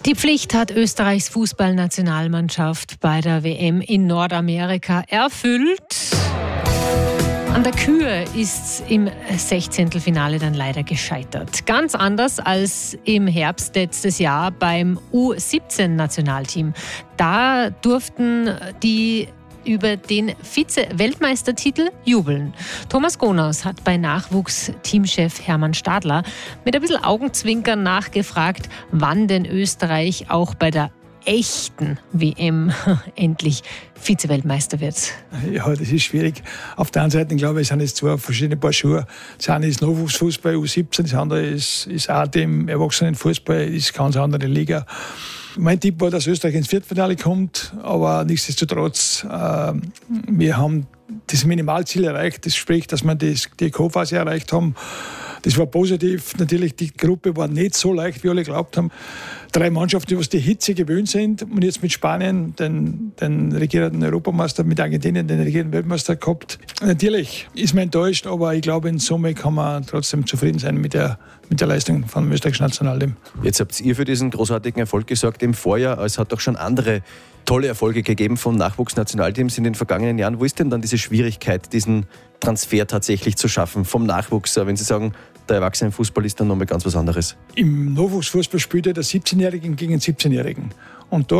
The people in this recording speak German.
Die Pflicht hat Österreichs Fußballnationalmannschaft bei der WM in Nordamerika erfüllt. An der Kür ist im 16. Finale dann leider gescheitert. Ganz anders als im Herbst letztes Jahr beim U17-Nationalteam. Da durften die über den Vize-Weltmeistertitel jubeln. Thomas Gonaus hat bei Nachwuchsteamchef Hermann Stadler mit ein bisschen Augenzwinkern nachgefragt, wann denn Österreich auch bei der echten WM endlich Vize-Weltmeister wird. Ja, das ist schwierig. Auf der einen Seite, glaube ich, sind es zwei verschiedene Paar Schuhe. Das eine ist Nachwuchsfußball, U17, das andere ist auch dem Erwachsenenfußball, ist eine ganz andere Liga. Mein Tipp war, dass Österreich ins Viertelfinale kommt, aber nichtsdestotrotz, wir haben das Minimalziel erreicht. Das spricht, dass wir die K.O.-Phase erreicht haben. Das war positiv. Natürlich, die Gruppe war nicht so leicht, wie alle geglaubt haben. 3 Mannschaften, die Hitze gewöhnt sind. Und jetzt mit Spanien, den regierenden Europameister, mit Argentinien, den regierenden Weltmeister gehabt. Natürlich ist man enttäuscht, aber ich glaube, in Summe kann man trotzdem zufrieden sein mit der Leistung vom österreichischen Nationalteam. Jetzt habt ihr für diesen großartigen Erfolg gesorgt im Vorjahr. Es hat doch schon andere tolle Erfolge gegeben von Nachwuchsnationalteams in den vergangenen Jahren. Wo ist denn dann diese Schwierigkeit, diesen Transfer tatsächlich zu schaffen vom Nachwuchs? Wenn Sie sagen, der Erwachsenenfußball ist dann nochmal ganz was anderes. Im Nachwuchsfußball spielt der 17-Jährigen gegen den 17-Jährigen. Und da